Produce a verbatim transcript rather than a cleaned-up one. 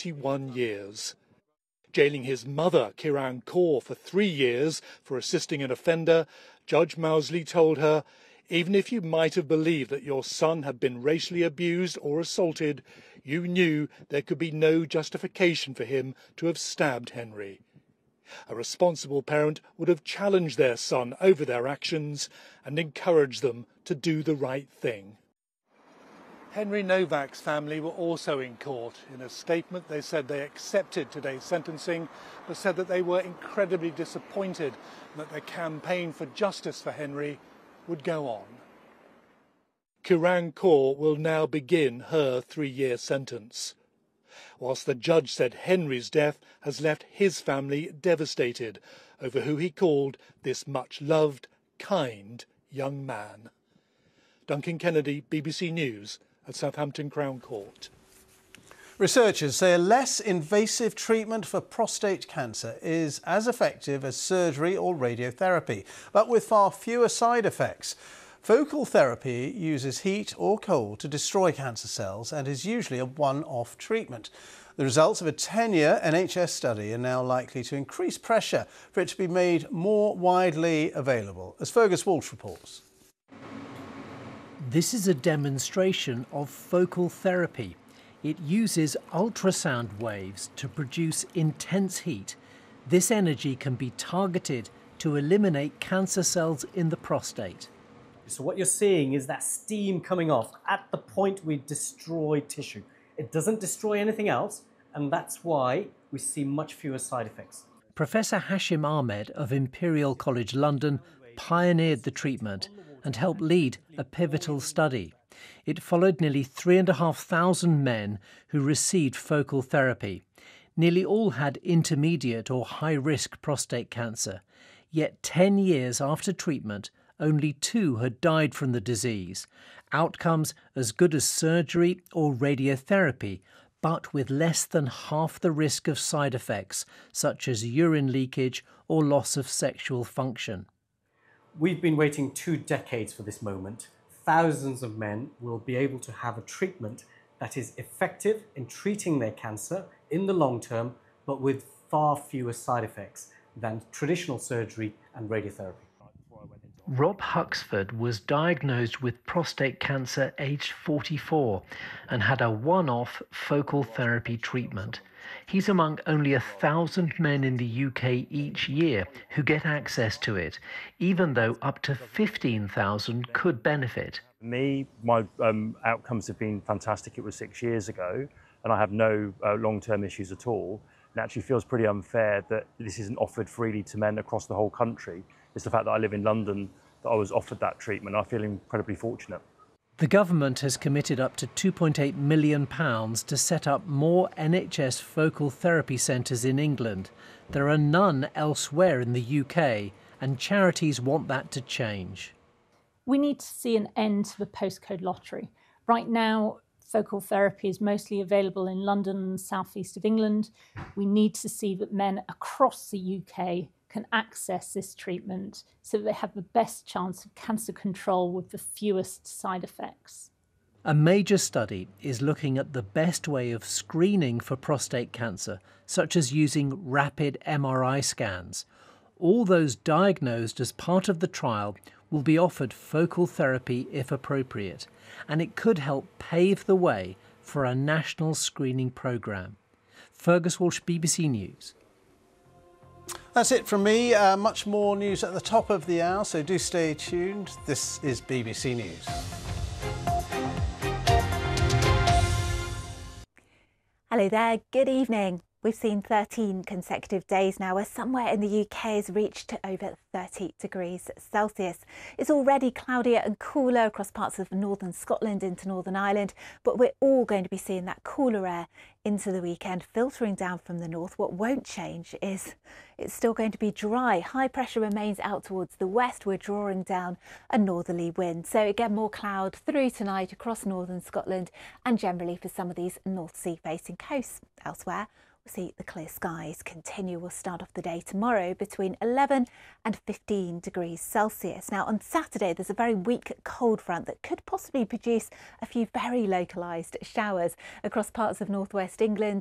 forty-one years. Jailing his mother, Kiran Kaur, for three years for assisting an offender, Judge Mousley told her, even if you might have believed that your son had been racially abused or assaulted, you knew there could be no justification for him to have stabbed Henry. A responsible parent would have challenged their son over their actions and encouraged them to do the right thing. Henry Novak's family were also in court. In a statement, they said they accepted today's sentencing, but said that they were incredibly disappointed and that their campaign for justice for Henry would go on. Kiran Kaur will now begin her three-year sentence. Whilst the judge said Henry's death has left his family devastated over who he called this much-loved, kind young man. Duncan Kennedy, B B C News, at Southampton Crown Court. Researchers say a less invasive treatment for prostate cancer is as effective as surgery or radiotherapy, but with far fewer side effects. Focal therapy uses heat or cold to destroy cancer cells and is usually a one-off treatment. The results of a ten-year N H S study are now likely to increase pressure for it to be made more widely available, as Fergus Walsh reports. This is a demonstration of focal therapy. It uses ultrasound waves to produce intense heat. This energy can be targeted to eliminate cancer cells in the prostate. So what you're seeing is that steam coming off at the point we destroy tissue. It doesn't destroy anything else, and that's why we see much fewer side effects. Professor Hashim Ahmed of Imperial College London pioneered the treatment and helped lead a pivotal study. It followed nearly three and a half thousand men who received focal therapy. Nearly all had intermediate or high-risk prostate cancer. Yet ten years after treatment, only two had died from the disease. Outcomes as good as surgery or radiotherapy, but with less than half the risk of side effects, such as urine leakage or loss of sexual function. We've been waiting two decades for this moment. Thousands of men will be able to have a treatment that is effective in treating their cancer in the long term, but with far fewer side effects than traditional surgery and radiotherapy. Rob Huxford was diagnosed with prostate cancer aged forty-four and had a one-off focal therapy treatment. He's among only a thousand men in the U K each year who get access to it, even though up to fifteen thousand could benefit. Me, my um, outcomes have been fantastic. It was six years ago, and I have no uh, long-term issues at all. It actually feels pretty unfair that this isn't offered freely to men across the whole country. It's the fact that I live in London that I was offered that treatment. I feel incredibly fortunate. The government has committed up to two point eight million pounds to set up more N H S focal therapy centres in England. There are none elsewhere in the U K, and charities want that to change. We need to see an end to the postcode lottery. Right now, focal therapy is mostly available in London and the southeast of England. We need to see that men across the U K can access this treatment so that they have the best chance of cancer control with the fewest side effects. A major study is looking at the best way of screening for prostate cancer, such as using rapid M R I scans. All those diagnosed as part of the trial will be offered focal therapy if appropriate, and it could help pave the way for a national screening programme. Fergus Walsh, B B C News. That's it from me. Uh, much more news at the top of the hour, so do stay tuned. This is B B C News. Hello there, good evening. We've seen thirteen consecutive days now where somewhere in the U K has reached over thirty degrees Celsius. It's already cloudier and cooler across parts of northern Scotland into Northern Ireland, but we're all going to be seeing that cooler air into the weekend filtering down from the north. What won't change is it's still going to be dry. High pressure remains out towards the west. We're drawing down a northerly wind. So again, more cloud through tonight across northern Scotland and generally for some of these North Sea facing coasts. Elsewhere, we'll see the clear skies continue. We'll start off the day tomorrow between eleven and fifteen degrees Celsius. Now on Saturday, there's a very weak cold front that could possibly produce a few very localised showers across parts of northwest England